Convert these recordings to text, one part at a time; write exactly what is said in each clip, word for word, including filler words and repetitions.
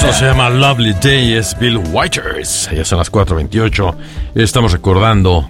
Esto se llama Lovely Day, es Bill Withers. Ya son las cuatro veintiocho. Estamos recordando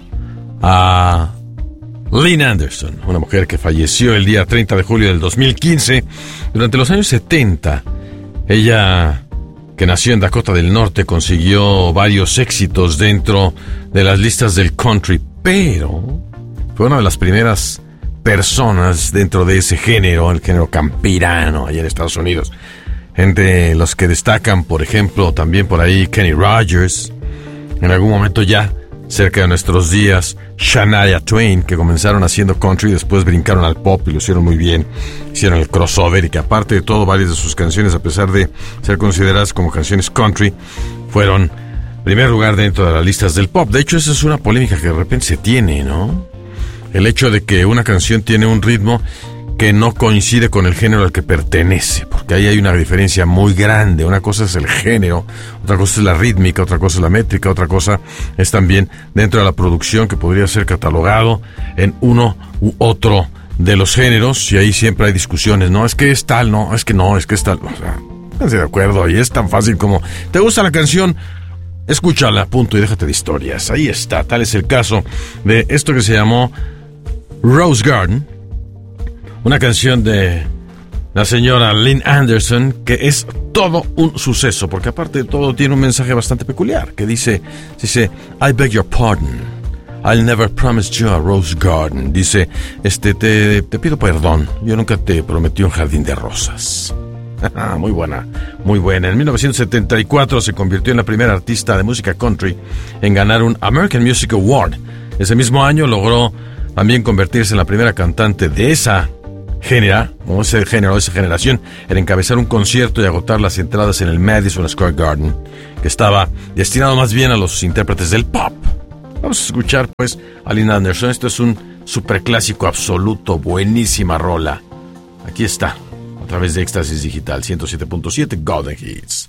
a Lynn Anderson, una mujer que falleció el día treinta de julio del dos mil quince. Durante los años setenta, ella, que nació en Dakota del Norte, consiguió varios éxitos dentro de las listas del country, pero fue una de las primeras personas dentro de ese género, el género campirano, allá en Estados Unidos. Entre los que destacan, por ejemplo, también por ahí Kenny Rogers, en algún momento ya cerca de nuestros días, Shania Twain, que comenzaron haciendo country y después brincaron al pop y lo hicieron muy bien, hicieron el crossover, y que aparte de todo, varias de sus canciones, a pesar de ser consideradas como canciones country, fueron primer lugar dentro de las listas del pop. De hecho, esa es una polémica que de repente se tiene, ¿no? El hecho de que una canción tiene un ritmo que no coincide con el género al que pertenece, porque ahí hay una diferencia muy grande. Una cosa es el género, otra cosa es la rítmica, otra cosa es la métrica, otra cosa es también dentro de la producción, que podría ser catalogado en uno u otro de los géneros, y ahí siempre hay discusiones. No, es que es tal, no, es que no, es que es tal. O sea, pónganse de acuerdo, y es tan fácil como, ¿te gusta la canción? Escúchala, punto, y déjate de historias. Ahí está, tal es el caso de esto que se llamó Rose Garden, una canción de la señora Lynn Anderson, que es todo un suceso, porque aparte de todo tiene un mensaje bastante peculiar, que dice, dice, I beg your pardon, I'll never promise you a rose garden. Dice, este, te, te pido perdón, yo nunca te prometí un jardín de rosas. Muy buena, muy buena. En mil novecientos setenta y cuatro se convirtió en la primera artista de música country en ganar un American Music Award. Ese mismo año logró también convertirse en la primera cantante de esa género, o ese género, esa generación, en encabezar un concierto y agotar las entradas en el Madison Square Garden, que estaba destinado más bien a los intérpretes del pop. Vamos a escuchar pues a Lynn Anderson. Esto es un superclásico absoluto, buenísima rola. Aquí está, a través de Éxtasis Digital ciento siete punto siete Golden Hits.